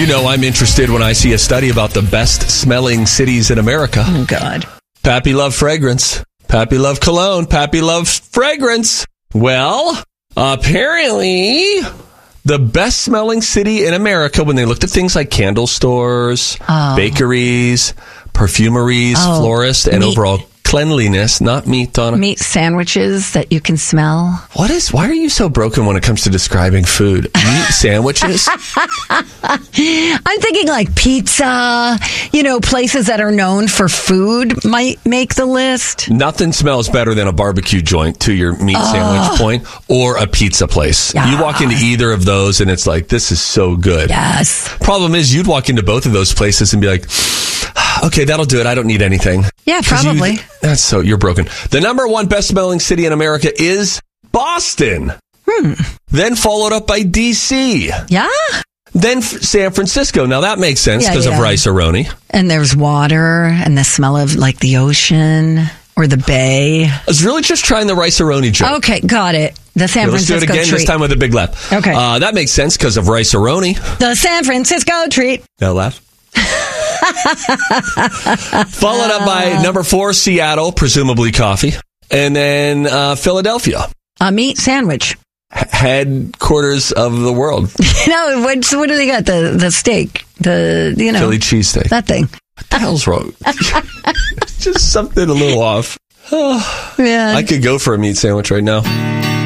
You know I'm interested when I see a study about the best smelling cities in America. Oh, God. Pappy love fragrance. Pappy love cologne. Pappy loves fragrance. Well, apparently the best smelling city in America, when they looked at things like candle stores, bakeries, perfumeries, florists, and overall cleanliness, not meat, Donna. Meat sandwiches that you can smell. Why are you so broken when it comes to describing food? Meat sandwiches? I'm thinking like pizza, places that are known for food might make the list. Nothing smells better than a barbecue joint, to your meat sandwich point, or a pizza place. Yes. You walk into either of those and it's like, this is so good. Yes. Problem is, you'd walk into both of those places and be like, okay, that'll do it. I don't need anything. Yeah, probably. You're broken. The number one best smelling city in America is Boston. Then followed up by D.C. Yeah. Then San Francisco. Now that makes sense because of Rice-A-Roni. And there's water and the smell of like the ocean or the bay. I was really just trying the Rice-A-Roni joke. Okay, got it. The San Francisco treat. Let's do it again, this time with a big laugh. Okay. That makes sense because of Rice-A-Roni. The San Francisco treat. Now laugh. Followed up by number 4, Seattle, presumably coffee. And then Philadelphia. A meat sandwich. Headquarters of the world. What do they got? The steak. Philly cheesesteak. That thing. What the hell's wrong? Just something a little off. Yeah. I could go for a meat sandwich right now.